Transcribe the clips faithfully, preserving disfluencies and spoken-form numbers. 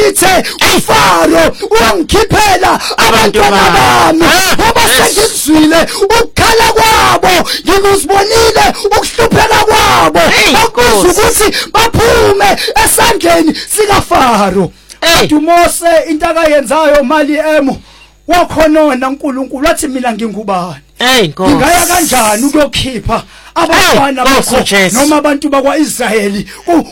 ngithe uFaro uyangikhiphela abantwana bami ngoba sengizwile ukukhala kwabo ngikuzibonile ukuhlupheka kwabo akuze ukuthi baphume esandleni sikaFaro. Mose into akayenzayo mali emo wakhonona uNkulunkulu athi mina ngingubani ngingaya kanjani ukuyokhipha abafana bakho noma abantu bakwaIsrayeli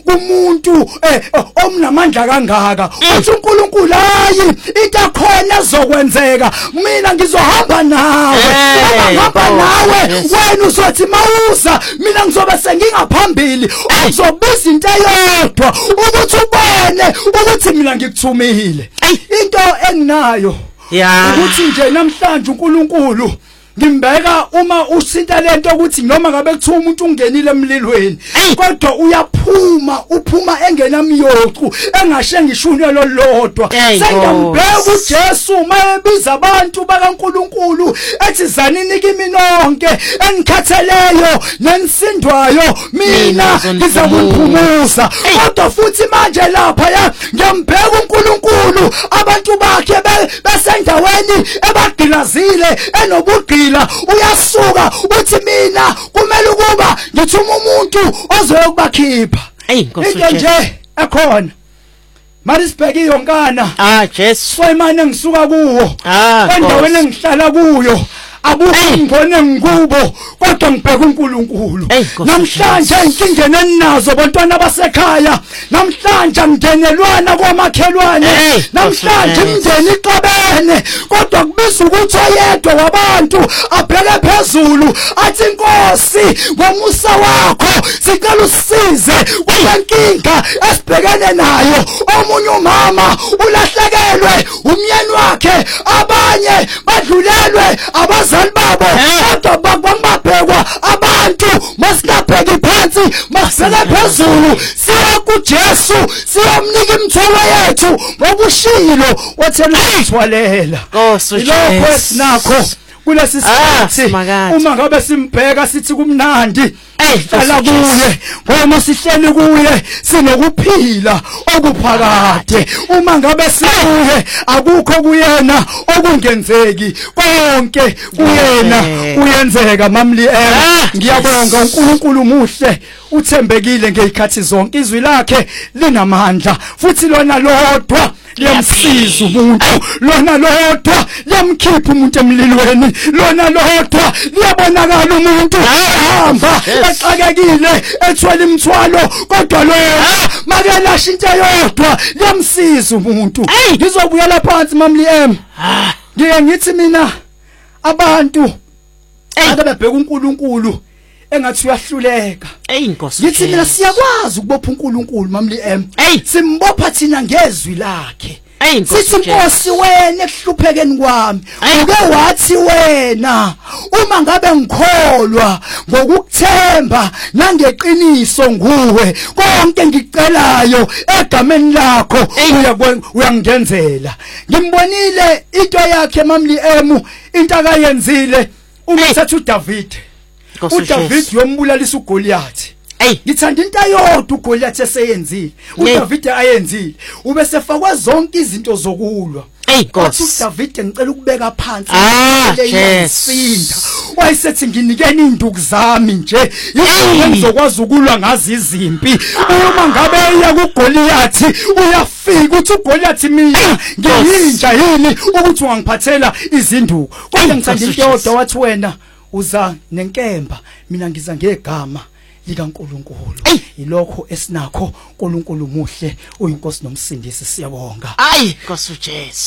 kumuntu omnamandla kangaka uthi uNkulunkulu hayi into akhona ezokwenzeka mina ngizohamba nawe ngihamba nawe wena uzothi mawuza mina ngizobe sengingaphambili uzobiza into eyodwa ukuthi ubone ukuthi mina ngikuthumile into enginayo ukuthi nje namhlanje uNkulunkulu ngimbeka uma usinta lento ukuthi noma ngabe kuthiwa umuntu ungenile emlilweni kodwa uyaphuma uphuma engenamyocu engashe ngishunelo lodwa sengiyambeka uJesu mayebiza abantu bakaNkulunkulu ethi zanini kimi nonke engikhatheleyo nensindwayo mina ngizakuphumuza kodwa futhi manje lapha ya ngiyambeka uNkulunkulu abantu bakhe besendaweni ebagilazile enobugqi uyasuka uthi mina kumele ukuba ngithuma umuntu ozoyokubakhipha into nje ekhona Marisbheki yonkana ah Jesu soyimane ngisuka kuwo endaweni engihlala kuyo abukho ngibone ngikubo kodwa ngibheka uNkulunkulu namhlanje inkingeni eninazo bantwana basekhaya namhlanje ngidenelwana kwamakhelwane namhlanje imndeni iqabene kodwa kubiza ukuthi oyedwa wabantu abheke phezulu athi Nkosi ngomusa wakho sicela usize kwenkinga esibhekene nayo omunye umama ulahlekelwe umyeni wakhe abanye badlulelwe abazali babo kodwa bakubambekwa abantu masingabheki phansi masela phezulu siya kuJesu siyamnika imithwalo yethu ngobushilo wathela ukuthwalela lokho esinakho kulesi sikhathi uma ngabe simbheka sithi kumnandi hlala kuye ngoba sihleli kuye sinokuphila okuphakade uma ngabe sikuye akukho kuyena okungenzeki konke kuyena kuyenzeka mamli em ngiyabonga uNkulunkulu muhle uthembekile ngezikhathi zonke izwi lakhe linamandla futhi lona lodwa liyamsiza umuntu lona lodwa liyamkhipha umuntu emlilweni lona lodwa liyabonakala umuntu hamba exakekile ethwele imithwalo kodwa lona makelasha into yodwa liyamsiza umuntu ngizobuyela phansi mamli em ngiye ngithi mina abantu ababheka uNkulunkulu engathi uyahluleka eyinkosi ngithi mina siyakwazi ukubopha uNkulunkulu mamli em simbopha thina ngezwi lakhe sithi Nkosi wena ekuhluphekeni kwami uke wathi wena uma ngabe ngikholwa ngokukuthemba nangeqiniso nguwe konke ngicelayo egameni lakho uyangenzela ngimbonile into yakhe mamli em into akayenzile uma sethi uDavid uDavid yombulalisa uGoliath ngithanda into ayodwa uGoliath eseyenzile uDavid ayenzile ube sefakwa zonke izinto zokulwa Nkosi uDavid ngicela ukubeka phansi leyisinda wayesethi nginikeni induku zami nje ngizokwazi ukulwa ngazi izimpi uma ngabe iya kuGoliath uyafika uthi uGoliath mina ngiyinja yini ukuthi ungangiphathela izinduku kodwa ngithanda into eyodwa wathi wena uza nenkemba mina ngiza ngegama likaNkulunkulu ilokho esinakho uNkulunkulu muhle uyinkosi nomsindisi siyabonga ayi Nkosi uJesu.